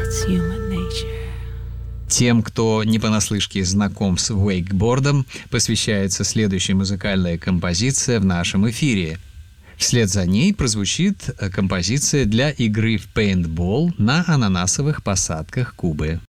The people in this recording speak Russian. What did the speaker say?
It's human nature. Тем, кто не понаслышке знаком с вейкбордом, посвящается следующая музыкальная композиция в нашем эфире. Вслед за ней прозвучит композиция для игры в пейнтбол на ананасовых посадках Кубы.